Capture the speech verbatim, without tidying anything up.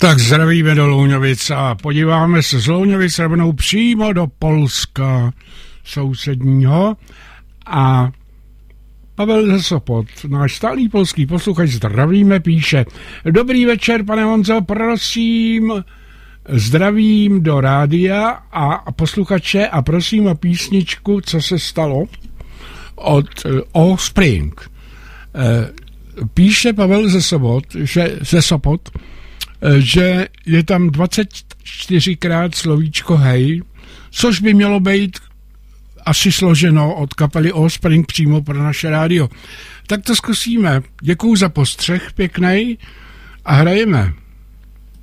Tak zdravíme do Louňovic a podíváme se z Louňovic rovnou přímo do Polska sousedního a Pavel ze Sopot, náš stálý polský posluchač, zdravíme, píše: Dobrý večer, pane Honzo, prosím, zdravím do rádia a posluchače a prosím o písničku, Co se stalo od O Spring. Píše Pavel ze Sopot, že, ze Sopot, že je tam dvacet čtyřikrát slovíčko hej, což by mělo být asi složeno od kapely Offspring přímo pro naše rádio. Tak to zkusíme. Děkuju za postřeh pěknej a hrajeme.